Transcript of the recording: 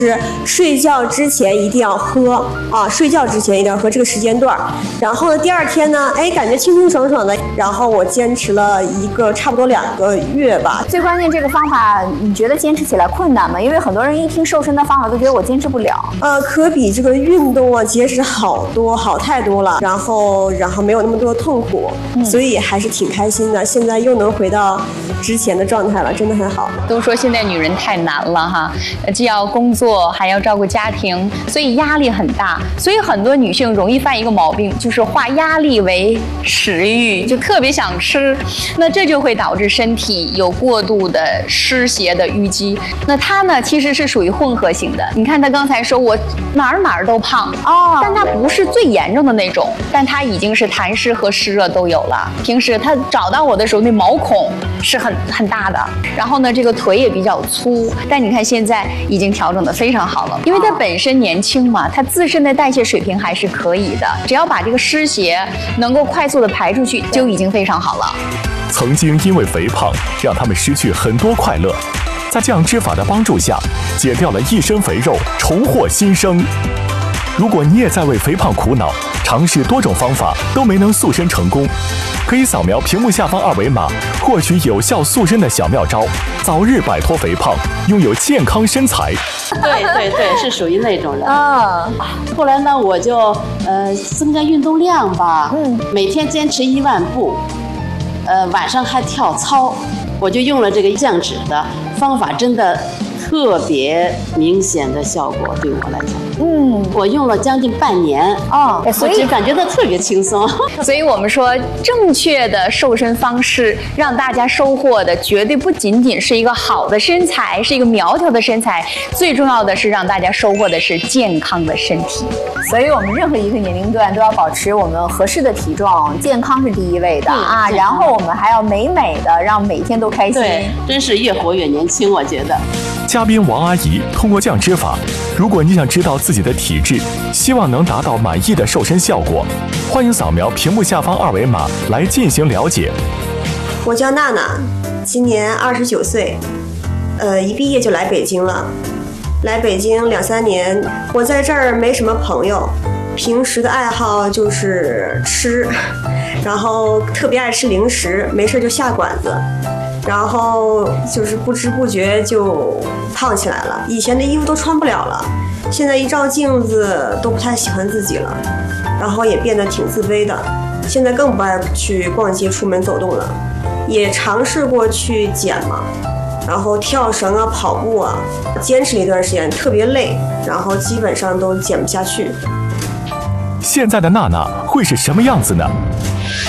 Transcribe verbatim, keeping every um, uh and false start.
是睡觉之前一定要喝啊，睡觉之前一定要喝这个时间段。然后呢，第二天呢，哎，感觉清清爽爽的。然后我坚持了一个差不多两个月吧。 最关键这个方法，你觉得坚持起来困难吗？因为很多人一听瘦身的方法都觉得我坚持不了。 呃，可比这个运动啊节食好多好太多了。然后然后没有那么多痛苦，嗯、所以还是挺开心的。现在又能回到之前的状态了，真的很好。 都说现在女人太难了哈，既要工作还要照顾家庭，所以压力很大。所以很多女性容易犯一个毛病，就是化压力为食欲，就特别想吃。那这就会导致身体有过度的湿邪的淤积。那她呢，其实是属于混合型的。你看她刚才说我哪儿哪儿都胖哦，但她不是最严重的那种，但她已经是痰湿和湿热都有了。平时她找到我的时候，那毛孔是很很大的，然后呢，这个腿也比较粗，但你看现在已经调整得非常好了，因为她本身年轻嘛，她自身的代谢水平还是可以的，只要把这个湿邪能够快速的排出去，就已经非常好了。 曾经因为肥胖让他们失去很多快乐，在降脂法的帮助下，减掉了一身肥肉，重获新生。如果你也在为肥胖苦恼，尝试多种方法都没能塑身成功，可以扫描屏幕下方二维码，获取有效塑身的小妙招，早日摆脱肥胖，拥有健康身材。 对对对，是属于那种人啊。后来呢，我就呃增加运动量吧，嗯，每天坚持一万步，呃晚上还跳操，我就用了这个降脂的方法，真的特别明显的效果，对我来讲。嗯，我用了将近半年哦，所以感觉到特别轻松。 所以我们说，正确的瘦身方式，让大家收获的绝对不仅仅是一个好的身材，是一个苗条的身材，最重要的是让大家收获的是健康的身体。 所以我们任何一个年龄段都要保持我们合适的体重，健康是第一位的啊。然后我们还要美美的，让每天都开心。 对，真是越活越年轻，我觉得。 嘉宾王阿姨通过降脂法，如果你想知道自己的体质，希望能达到满意的瘦身效果，欢迎扫描屏幕下方二维码来进行了解。 我叫娜娜，今年二十九岁，呃，一毕业就来北京了。来北京两三年，我在这儿没什么朋友，平时的爱好就是吃，然后特别爱吃零食，没事就下馆子。然后就是不知不觉就胖起来了，以前的衣服都穿不了了，现在一照镜子都不太喜欢自己了，然后也变得挺自卑的，现在更不爱去逛街出门走动了，也尝试过去减嘛，然后跳绳啊跑步啊，坚持了一段时间特别累，然后基本上都减不下去。 现在的娜娜会是什么样子呢？